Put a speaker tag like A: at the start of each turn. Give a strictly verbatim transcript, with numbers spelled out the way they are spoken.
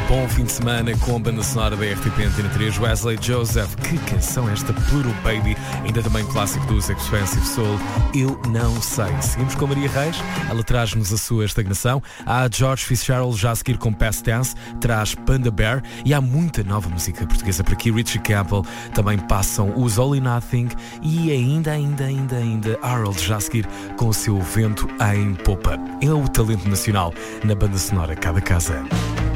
A: Bom fim de semana com a banda sonora da R T P Antena três, Wesley Joseph. Que canção é esta, Pluto Baby? Ainda também clássico dos Expensive Soul, Eu Não Sei. Seguimos com a Maria Reis, ela traz-nos a sua estagnação. Há George Fitzgerald já a seguir com Past Tense, traz Panda Bear e há muita nova música portuguesa por aqui. Richie Campbell, também passam os All or Nothing e ainda, ainda, ainda, ainda Harold já a seguir com o seu Vento em Popa. É o talento nacional na banda sonora Cada Casa.